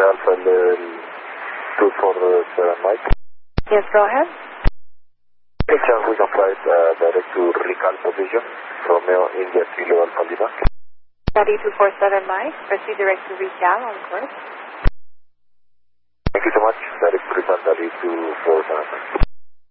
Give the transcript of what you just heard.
Alpha 247 Mike. Yes, go ahead. Any chance we can fly direct to Rical position, Romeo India Kilo Alpha Lima? Study 247 Mike, proceed direct to Recal on course. Thank you so much. Direct to Rical, Study 247.